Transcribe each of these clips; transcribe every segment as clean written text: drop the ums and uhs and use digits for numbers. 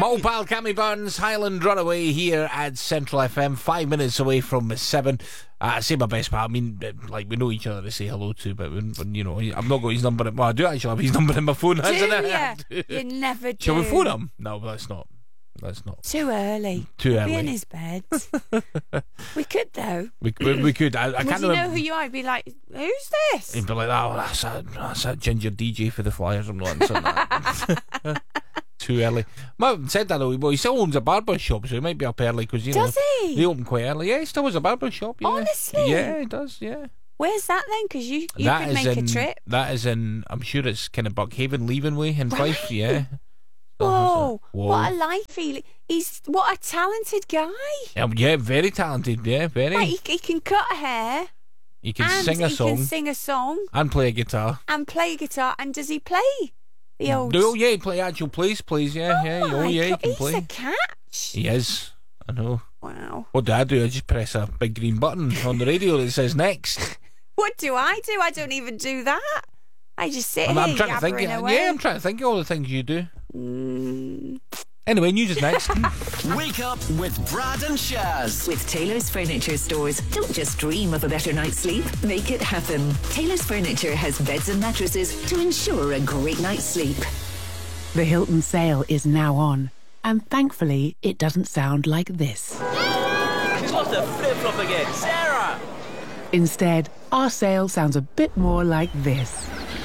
My old pal Cammy Burns, Highland Runaway here at Central FM, 5 minutes away from 7. I say my best pal. I mean, like, we know each other to say hello to, but you know, I've not got his number. Well, I do actually have his number in my phone, hasn't it? You never do. Shall we phone him? No, let's not. Let's not. Too early. Too early. Be in his bed. We could though. We could. I can't remember. remember. Know who you are? He'd be like, who's this? He'd be like, oh, that's that ginger DJ for the Flyers. I'm not saying that. Too early. Well, said that though. Well, he still owns a barber shop, so he might be up early because Does he? They open quite early. Yeah, he still has a barber shop. Yeah. Honestly? Yeah, he does. Yeah. Where's that then? Because you could make a trip. That is in. I'm sure it's kind of Buckhaven, Leaving way in Fife. Yeah. Whoa! What a life he's what a talented guy. Yeah, very talented. Yeah, very. Right, he can cut hair. He can sing a song. He can sing a song and play a guitar. And does he play the old? No, yeah, he plays. Yeah, he can play. He's a catch. He is. I know. Wow. What do? I just press a big green button on the radio that says next. What do? I don't even do that. I just sit here I'm trying to think. Away. Yeah, I'm trying to think of all the things you do. Anyway, news is next. Wake up with Brad and Shaz. With Taylor's Furniture Stores, don't just dream of a better night's sleep, make it happen. Taylor's Furniture has beds and mattresses to ensure a great night's sleep. The Hilton sale is now on, and thankfully it doesn't sound like this. She's lost her flip-flop again, Sarah! Instead, our sale sounds a bit more like this.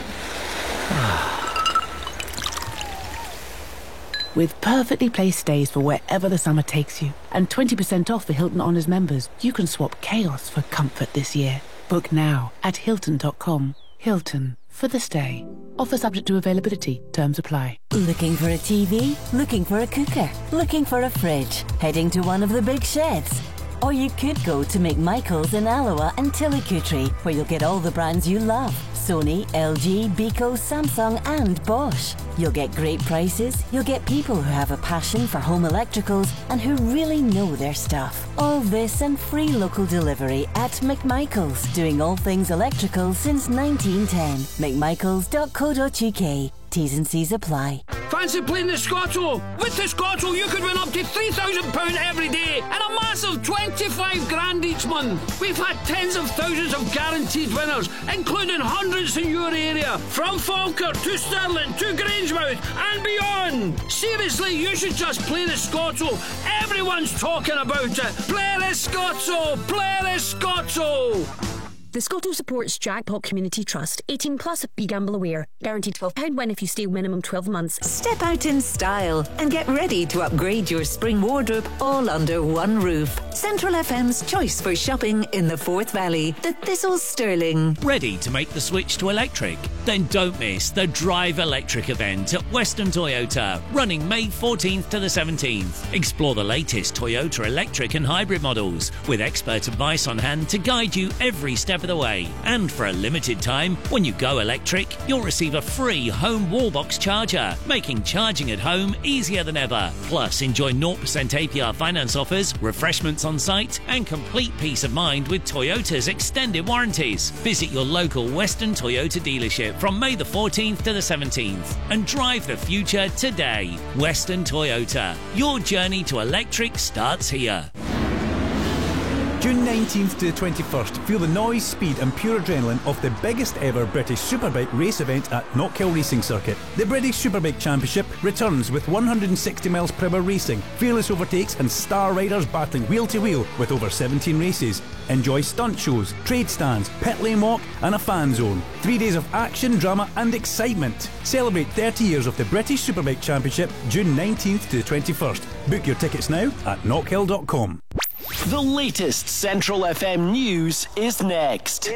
With perfectly placed stays for wherever the summer takes you, and 20% off for Hilton Honors members, you can swap chaos for comfort this year. Book now at Hilton.com. Hilton, for the stay. Offer subject to availability. Terms apply. Looking for a TV? Looking for a cooker? Looking for a fridge? Heading to one of the big sheds? Or you could go to McMichael's in Alloa and Tillicootree, where you'll get all the brands you love. Sony, LG, Beko, Samsung and Bosch. You'll get great prices, you'll get people who have a passion for home electricals and who really know their stuff. All this and free local delivery at McMichael's, doing all things electrical since 1910. McMichaels.co.uk. T's and C's apply. Fancy playing the Scotto? With the Scotto you could win up to £3,000 every day and a massive 25 grand each month. We've had tens of thousands of guaranteed winners, including hundreds in your area, from Falkirk to Stirling to Grangemouth and beyond. Seriously, you should just play the Scotto. Everyone's talking about it. Play the Scotto! Play the Scotto! The Scotto supports Jackpot Community Trust. 18 plus, be gamble aware. Guaranteed £12 win if you stay minimum 12 months. Step out in style and get ready to upgrade your spring wardrobe all under one roof. Central FM's choice for shopping in the Forth Valley, the Thistle Stirling. Ready to make the switch to electric? Then don't miss the Drive Electric event at Western Toyota, running May 14th to the 17th. Explore the latest Toyota electric and hybrid models, with expert advice on hand to guide you every step of the way. And for a limited time, when you go electric, you'll receive a free home wallbox charger, making charging at home easier than ever. Plus, enjoy 0% APR finance offers, refreshments on site, and complete peace of mind with Toyota's extended warranties. Visit your local Western Toyota dealership from May the 14th to the 17th and drive the future today. Western Toyota. Your journey to electric starts here. June 19th to the 21st, feel the noise, speed and pure adrenaline of the biggest ever British Superbike race event at Knockhill Racing Circuit. The British Superbike Championship returns with 160 mph racing, fearless overtakes and star riders battling wheel to wheel with over 17 races. Enjoy stunt shows, trade stands, pit lane walk and a fan zone. 3 days of action, drama and excitement. Celebrate 30 years of the British Superbike Championship, June 19th to the 21st. Book your tickets now at knockhill.com. The latest Central FM news is next.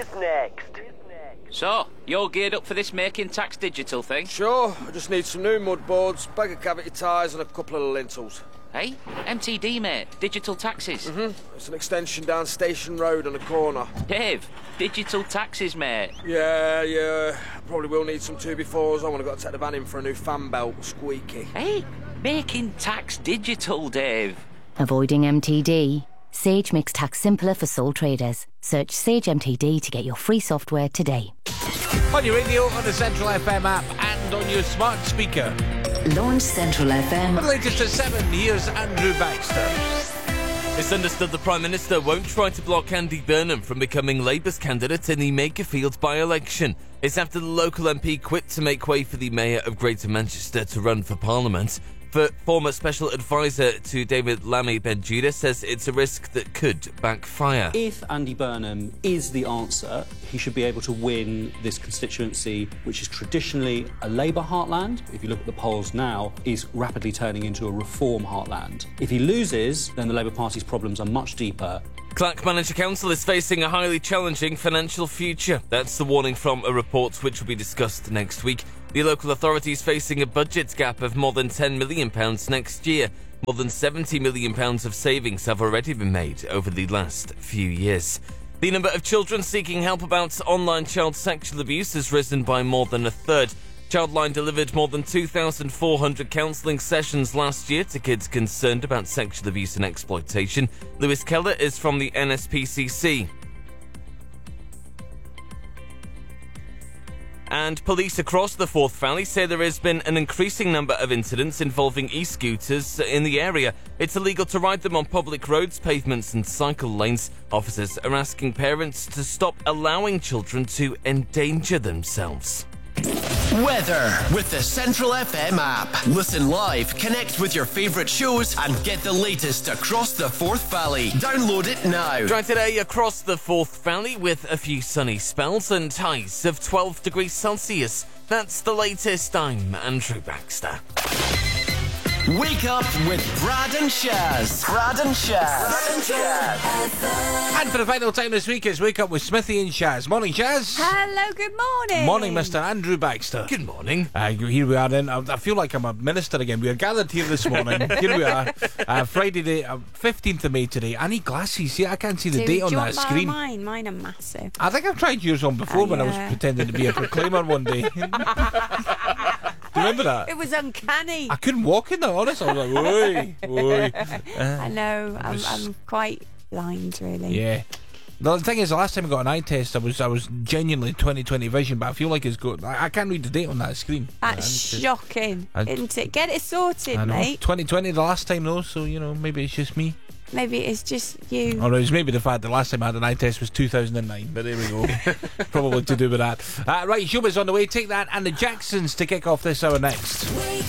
So, you're geared up for this Making Tax Digital thing? Sure, I just need some new mud boards, bag of cavity tyres and a couple of lintels. Hey, MTD, mate. Digital taxes. It's an extension down Station Road on the corner. Dave, digital taxes, mate. Yeah. Probably will need some 2x4s. I want to take the van in for a new fan belt, squeaky. Hey, Making Tax Digital, Dave. Avoiding MTD? Sage makes tax simpler for sole traders. Search Sage MTD to get your free software today. On your radio, on the Central FM app and on your smart speaker. Launch Central FM. The latest at 7, here's Andrew Baxter. It's understood the Prime Minister won't try to block Andy Burnham from becoming Labour's candidate in the Makerfield by-election. It's after the local MP quit to make way for the Mayor of Greater Manchester to run for Parliament. Former Special Advisor to David Lammy Benjuda says it's a risk that could backfire. If Andy Burnham is the answer, he should be able to win this constituency, which is traditionally a Labour heartland. If you look at the polls now, is rapidly turning into a Reform heartland. If he loses, then the Labour Party's problems are much deeper. Clack Manager Council is facing a highly challenging financial future. That's the warning from a report which will be discussed next week. The local authority is facing a budget gap of more than £10 million next year. More than £70 million of savings have already been made over the last few years. The number of children seeking help about online child sexual abuse has risen by more than a third. Childline delivered more than 2,400 counselling sessions last year to kids concerned about sexual abuse and exploitation. Lewis Keller is from the NSPCC. And police across the Forth Valley say there has been an increasing number of incidents involving e-scooters in the area. It's illegal to ride them on public roads, pavements and cycle lanes. Officers are asking parents to stop allowing children to endanger themselves. Weather with the Central FM app. Listen live, connect with your favourite shows and get the latest across the Forth Valley. Download it now. Dry today across the Forth Valley with a few sunny spells and highs of 12 degrees Celsius. That's the latest. I'm Andrew Baxter. Wake up with Brad and Shaz. Brad and Shaz. And for the final time this week, it's Wake Up with Smithy and Shaz. Morning, Shaz. Hello, good morning. Morning, Mr. Andrew Baxter. Good morning. Here we are then. I feel like I'm a minister again. We are gathered here this morning. Here we are. Friday, the 15th of May today. I need glasses. See, I can't see the date on that screen. Mine are massive. I think I've tried yours on before when I was pretending to be a proclaimer one day. Do you remember that? It was uncanny. I couldn't walk in there, honestly. I was like, oi, oi. I know. I'm quite blind, really. Yeah. The thing is, the last time I got an eye test, I was genuinely 20/20 vision, but I feel like it's good. I can't read the date on that screen. That's shocking, isn't it? Get it sorted, I know. mate. 20/20 the last time though, so maybe it's just me. Maybe it's just you. Or it was maybe the fact the last time I had an eye test was 2009, but there we go. Probably to do with that. Right, Showbiz on the way. Take that and the Jacksons to kick off this hour next. Wake